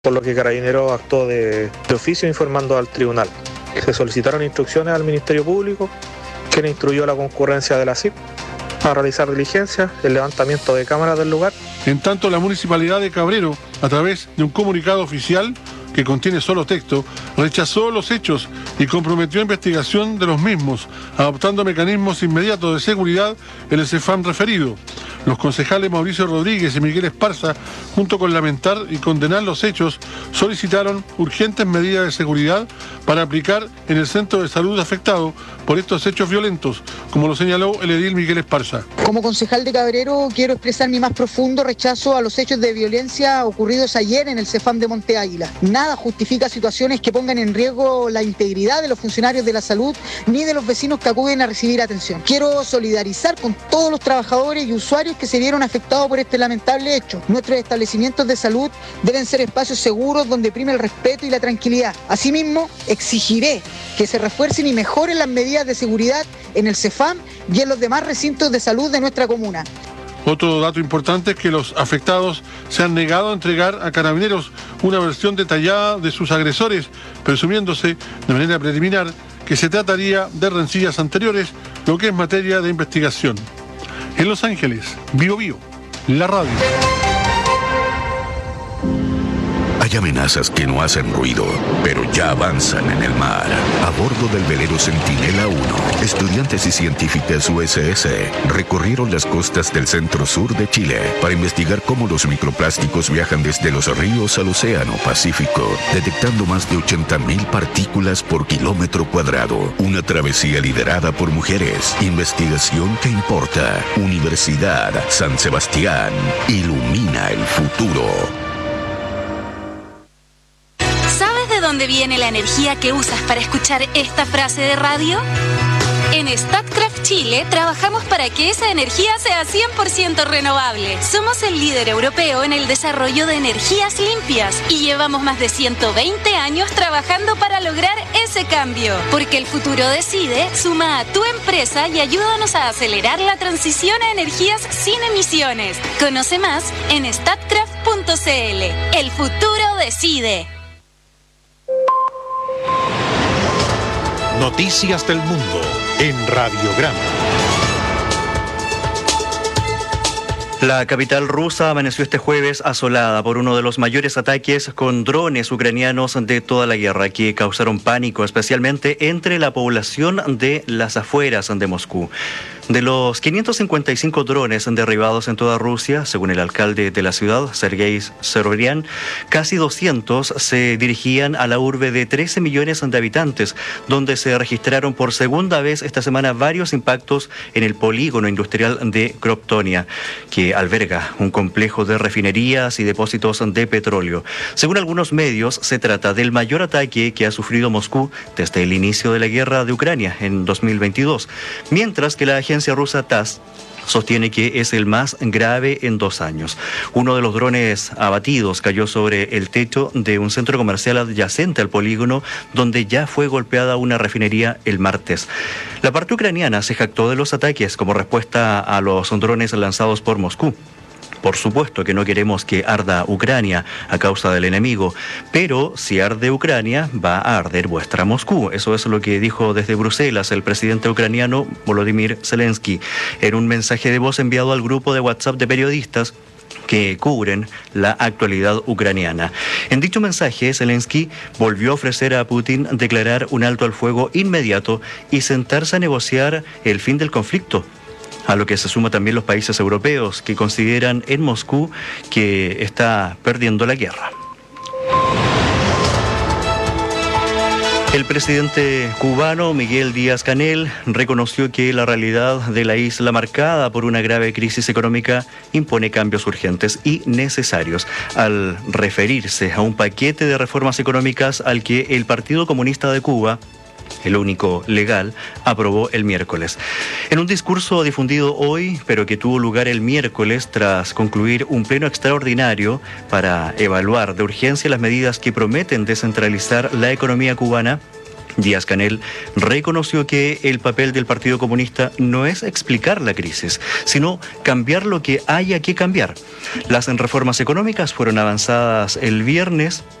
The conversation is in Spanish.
por lo que Carabineros actuó de oficio informando al tribunal. Se solicitaron instrucciones al Ministerio Público, quien instruyó a la concurrencia de la CIP a realizar diligencias, el levantamiento de cámaras del lugar. En tanto, la Municipalidad de Cabrero, a través de un comunicado oficial que contiene solo texto, rechazó los hechos y comprometió investigación de los mismos, adoptando mecanismos inmediatos de seguridad en el CEFAM referido. Los concejales Mauricio Rodríguez y Miguel Esparza, junto con lamentar y condenar los hechos, solicitaron urgentes medidas de seguridad para aplicar en el centro de salud afectado por estos hechos violentos, como lo señaló el edil Miguel Esparza. Como concejal de Cabrero, quiero expresar mi más profundo rechazo a los hechos de violencia ocurridos ayer en el CEFAM de Monte Águila. Nada justifica situaciones que pongan en riesgo la integridad de los funcionarios de la salud ni de los vecinos que acuden a recibir atención. Quiero solidarizar con todos los trabajadores y usuarios que se vieron afectados por este lamentable hecho. Nuestros establecimientos de salud deben ser espacios seguros donde prime el respeto y la tranquilidad. Asimismo, exigiré que se refuercen y mejoren las medidas de seguridad en el CEFAM y en los demás recintos de salud de nuestra comuna. Otro dato importante es que los afectados se han negado a entregar a Carabineros una versión detallada de sus agresores, presumiéndose de manera preliminar que se trataría de rencillas anteriores, lo que es materia de investigación. En Los Ángeles, Bio Bio, la radio. Hay amenazas que no hacen ruido, pero ya avanzan en el mar. A bordo del velero Centinela 1, estudiantes y científicas USS recorrieron las costas del centro-sur de Chile para investigar cómo los microplásticos viajan desde los ríos al océano Pacífico, detectando más de 80.000 partículas por kilómetro cuadrado. Una travesía liderada por mujeres. Investigación que importa. Universidad San Sebastián. Ilumina el futuro. ¿Dónde viene la energía que usas para escuchar esta frase de radio? En Statkraft Chile trabajamos para que esa energía sea 100% renovable. Somos el líder europeo en el desarrollo de energías limpias y llevamos más de 120 años trabajando para lograr ese cambio. Porque el futuro decide, suma a tu empresa y ayúdanos a acelerar la transición a energías sin emisiones. Conoce más en statkraft.cl. El futuro decide. Noticias del mundo en Radiograma. La capital rusa amaneció este jueves asolada por uno de los mayores ataques con drones ucranianos de toda la guerra, que causaron pánico especialmente entre la población de las afueras de Moscú. De los 555 drones derribados en toda Rusia, según el alcalde de la ciudad, Sergei Sobyanin, casi 200 se dirigían a la urbe de 13 millones de habitantes, donde se registraron por segunda vez esta semana varios impactos en el polígono industrial de Kroptonia, que alberga un complejo de refinerías y depósitos de petróleo. Según algunos medios, se trata del mayor ataque que ha sufrido Moscú desde el inicio de la guerra de Ucrania en 2022, mientras que la agencia rusa TASS sostiene que es el más grave en 2 años. Uno de los drones abatidos cayó sobre el techo de un centro comercial adyacente al polígono, donde ya fue golpeada una refinería el martes. La parte ucraniana se jactó de los ataques como respuesta a los drones lanzados por Moscú. Por supuesto que no queremos que arda Ucrania a causa del enemigo, pero si arde Ucrania, va a arder vuestra Moscú. Eso es lo que dijo desde Bruselas el presidente ucraniano Volodymyr Zelensky en un mensaje de voz enviado al grupo de WhatsApp de periodistas que cubren la actualidad ucraniana. En dicho mensaje, Zelensky volvió a ofrecer a Putin declarar un alto al fuego inmediato y sentarse a negociar el fin del conflicto, a lo que se suma también los países europeos que consideran en Moscú que está perdiendo la guerra. El presidente cubano Miguel Díaz-Canel reconoció que la realidad de la isla, marcada por una grave crisis económica, impone cambios urgentes y necesarios, al referirse a un paquete de reformas económicas al que el Partido Comunista de Cuba, el único legal, aprobó el miércoles. En un discurso difundido hoy, pero que tuvo lugar el miércoles tras concluir un pleno extraordinario para evaluar de urgencia las medidas que prometen descentralizar la economía cubana, Díaz-Canel reconoció que el papel del Partido Comunista no es explicar la crisis, sino cambiar lo que haya que cambiar. Las reformas económicas fueron avanzadas el viernes